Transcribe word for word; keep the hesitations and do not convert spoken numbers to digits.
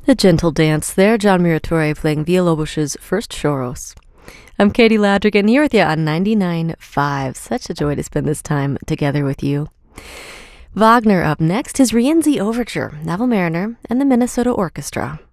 A gentle dance there, John Muratori playing Villalobos's First Choros. I'm Katie Ladrigan here with you on ninety-nine point five. Such a joy to spend this time together with you. Wagner up next, his Rienzi Overture, Neville Mariner and the Minnesota Orchestra.